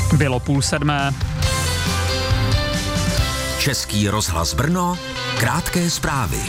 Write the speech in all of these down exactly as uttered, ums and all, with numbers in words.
Bylo půl sedmé. Český rozhlas Brno, krátké zprávy.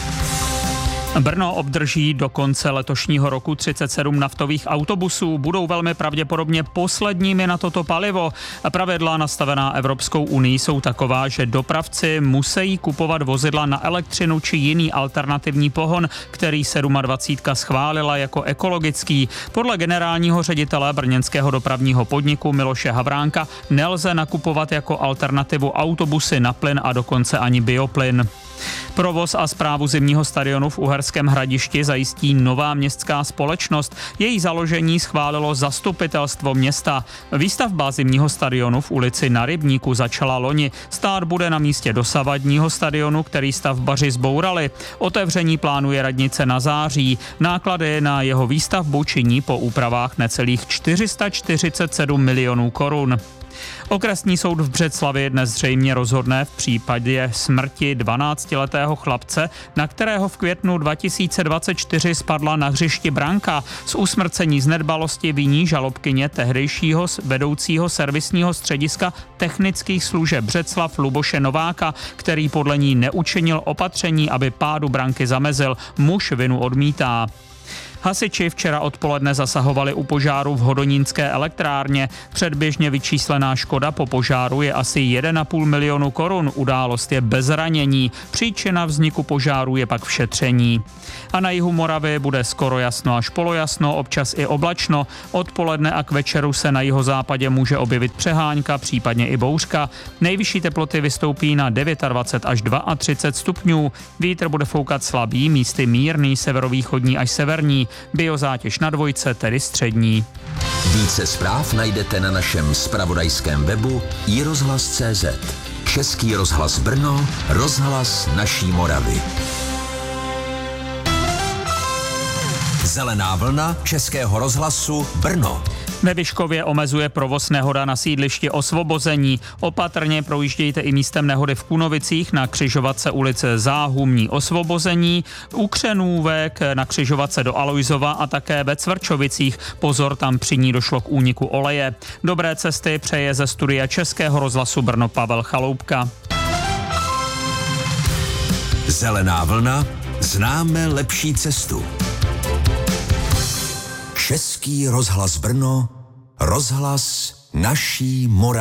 Brno obdrží do konce letošního roku třicet sedm naftových autobusů. Budou velmi pravděpodobně posledními na toto palivo. Pravidla nastavená Evropskou unii jsou taková, že dopravci musí kupovat vozidla na elektřinu či jiný alternativní pohon, který dvacet sedm schválila jako ekologický. Podle generálního ředitele brněnského dopravního podniku Miloše Havránka nelze nakupovat jako alternativu autobusy na plyn a dokonce ani bioplyn. Provoz a správu zimního stadionu v Uherském Hradišti zajistí nová městská společnost. Její založení schválilo zastupitelstvo města. Výstavba zimního stadionu v ulici Na Rybníku začala loni. Stát bude na místě dosavadního stadionu, který stavbaři zbourali. Otevření plánuje radnice na září. Náklady na jeho výstavbu činí po úpravách necelých čtyři sta čtyřicet sedm milionů korun. Okresní soud v Břeclavi dnes zřejmě rozhodne v případě smrti dvanáctiletého chlapce, na kterého v květnu dva tisíce dvacet čtyři spadla na hřišti branka. Z usmrcení z nedbalosti viní žalobkyně tehdejšího vedoucího servisního střediska technických služeb Břeclav Luboše Nováka, který podle ní neučinil opatření, aby pádu branky zamezil. Muž vinu odmítá. Hasiči včera odpoledne zasahovali u požáru v Hodonínské elektrárně. Předběžně vyčíslená škoda po požáru je asi jeden a půl milionu korun. Událost je bez ranění. Příčina vzniku požáru je pak v šetření. A na jihu Moravy bude skoro jasno až polojasno, občas i oblačno. Odpoledne a k večeru se na jihozápadě může objevit přehánka, případně i bouřka. Nejvyšší teploty vystoupí na dvacet devět až třicet dva stupňů. Vítr bude foukat slabý, místy mírný, severovýchodní až severní. Biozátěž na dvojce, tedy střední. Více zpráv najdete na našem zpravodajském webu i rozhlas tečka cé zet. Český rozhlas Brno, rozhlas naší Moravy. Zelená vlna Českého rozhlasu Brno. Ve Vyškově omezuje provoz nehoda na sídlišti Osvobození. Opatrně projíždějte i místem nehody v Kunovicích na křižovatce ulice Záhumní Osvobození, u Křenůvek na křižovatce do Alojzova a také ve Cvrčovicích. Pozor, tam při ní došlo k úniku oleje. Dobré cesty přeje ze studia Českého rozhlasu Brno Pavel Chaloupka. Zelená vlna, známe lepší cestu. Český rozhlas Brno, rozhlas naší Moravy.